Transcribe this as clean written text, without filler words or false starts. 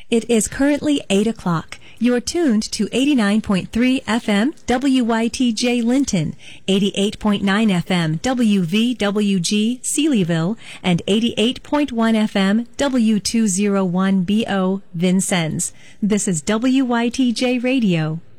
It is currently 8 o'clock. You're tuned to 89.3 FM WYTJ Linton, 88.9 FM WVWG Sealyville, and 88.1 FM W201BO Vincennes. This is WYTJ Radio.